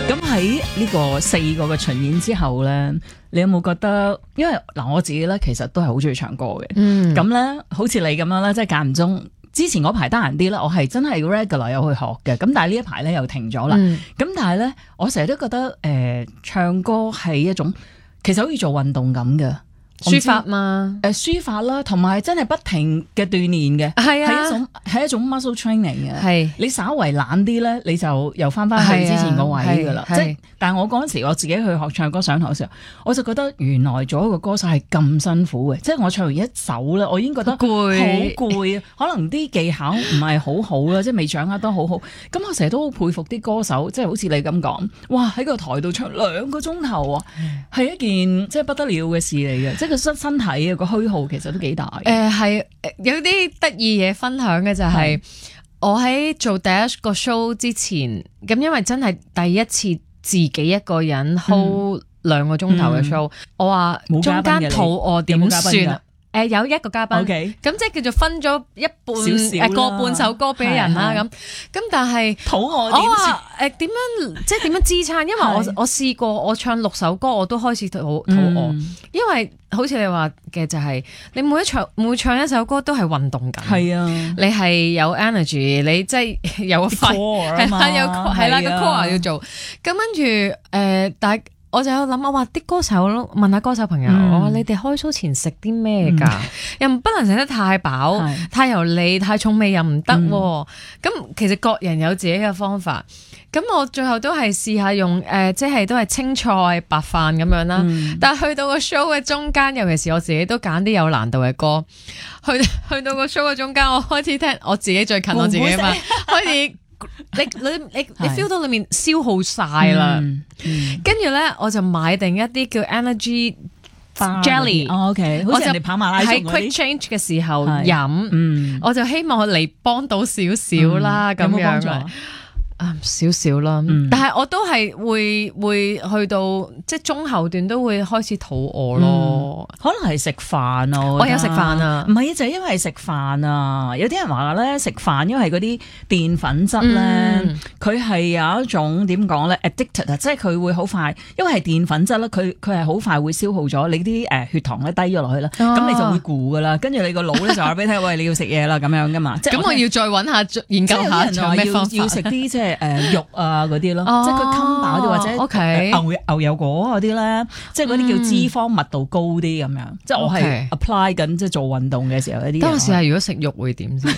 咁喺呢個4個嘅巡演之後咧，你有冇覺得？因為我自己咧其實都係好中意唱歌嘅，咁咧好似你咁樣咧，即係間唔中。之前嗰排得閒啲咧，我係真係 regular 有去學嘅，咁但係呢一排咧又停咗啦。咁但係咧，我成日都覺得唱歌係一種其實好似做運動咁嘅。 抒發嘛， 抒發啦，同埋真係不停嘅鍛煉嘅，係一種 muscle training 嘅。係你稍為懶啲咧，你就又翻去之前個位噶啦。即係，但係我嗰陣時我自己去學唱歌上堂嘅時候，我就覺得原來做一個歌手係咁辛苦嘅。即係我唱完一首咧，我已經覺得好攰啊，可能啲技巧唔係好好啦，即係未掌握得好好。咁我成日都好佩服啲歌手，即係好似你咁講，哇喺個台度唱2個鐘頭啊，係一件即係不得了嘅事嚟嘅，即係。個身體啊個虛耗其實都幾大。 係有啲得意嘢分享嘅就係我喺做第一個 show 之前，咁因為真係第一次自己一個人 hold 2個鐘頭嘅 show，我話中間肚餓點算？有一個嘉賓，咁即係叫做分咗一半個半首歌俾人啦，咁但係肚餓， 我話點樣支撐？因為我試過我唱6首歌，我都開始肚餓，因為好似你話嘅就係你每唱一首歌都係運動緊，係啊，你係有 energy， 你即係有個肺係啦個 core 要做，咁跟住但係。我就有諗，我話啲歌手問下歌手朋友，我話你哋開 show 前食啲咩㗎？又不能食得太飽、太油膩、太重味又唔得。咁其實各人有自己嘅方法。咁我最後都係試下用即係都係青菜白飯咁樣啦。但係去到個 show 嘅中間，尤其是我自己都揀啲有難度嘅歌。去到個 show 嘅中間，我開始聽我自己最近我自己嘛，開始。你 feel 到裏面消耗晒啦，跟住咧我就買定一啲叫 energy jelly，OK， 好似人哋跑馬拉松嗰啲，喺 quick change 嘅時候飲，我就希望我嚟幫到少少啦，咁樣。少少啦，但係我都係會去到即係中後段都會開始肚餓咯， 可能係食飯咯。 我有食飯啊， 唔係就係因為食飯啊。有啲人話咧食飯，因為嗰啲澱粉質咧，佢係有一種點講咧 addicted 啊，即係佢會好快，因為係澱粉質啦，佢係好快會消耗咗你啲血糖咧低咗落去啦，咁你就會攰噶啦，跟住你個腦咧就話俾你聽，喂，你要食嘢啦咁樣噶嘛。 咁我要再揾下研究下有咩方法， 要食啲即係肉啊嗰啲咯，即係佢襟飽啲或者牛油果嗰啲咧，即係嗰啲叫脂肪密度高啲咁樣。即係我係 apply 緊即係做運動嘅時候一啲。 當時係如果食肉會點先？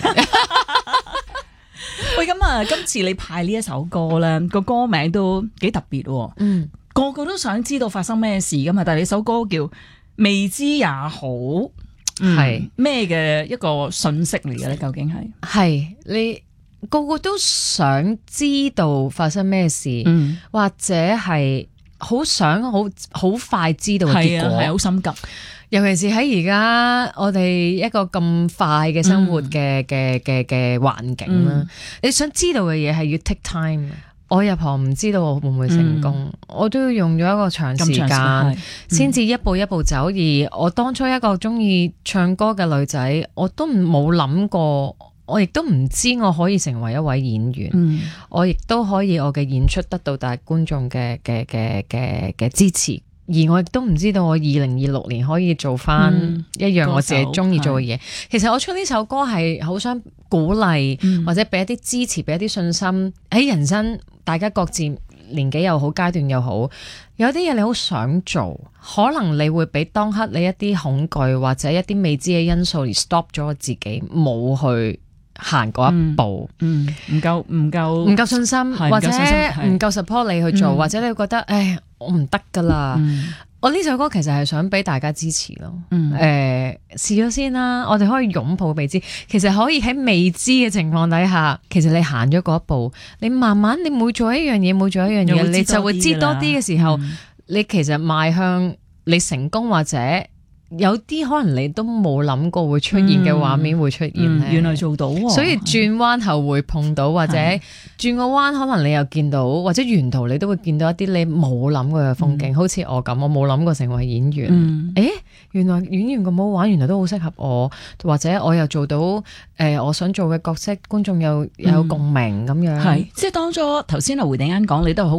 喂，咁啊，今次你派呢一首歌咧，個歌名都幾特別。個個都想知道發生咩事噶嘛，但係你首歌叫未知也好，係咩嘅一個訊息嚟嘅咧？究竟係你？個個都想知道發生咩事，或者係好想好快知道嘅結果， 係好心急。 尤其是喺而家我哋一個咁快嘅生活嘅環境啦，你想知道嘅嘢係要 take time。我入行唔知道我會唔會成功，我都要用咗一個長時間先至一步一步走。而我當初一個中意唱歌嘅女仔，我都冇諗過。我亦都唔知我可以成為一位演員，我亦都可以我嘅演出得到大觀眾嘅支持，而我亦都唔知道我2026年可以做翻一樣我自己中意做嘅嘢。其實我出呢首歌係好想鼓勵，或者俾一啲支持，俾一啲信心。喺人生大家各自年紀又好，階段又好，有啲嘢你好想做，可能你會俾當刻你一啲恐懼或者一啲未知嘅因素而 stop 咗我自己，冇去行嗰一步， 唔夠信心， 或者唔夠 support 你去做，或者你會覺得，唉，我唔得噶啦。我呢首歌其實係想俾大家支持咯。試咗先啦，我哋可以擁抱未知。其實可以喺未知嘅情況底下，其實你行咗嗰一步，你慢慢你每做一樣嘢，你就會知多啲嘅時候，你其實邁向你成功或者。有啲可能你都冇諗過會出現嘅畫面會出現咧， 原來做到， 所以轉彎後會碰到，或者轉個彎可能你又見到，或者沿途你都會見到一啲你冇諗過嘅風景，好似我咁，我冇諗過成為演員，原來演員咁好玩，原來都好適合我，或者我又做到我想做嘅角色，觀眾又有共鳴咁樣， 係即係當初頭先阿胡定欣講，你都好。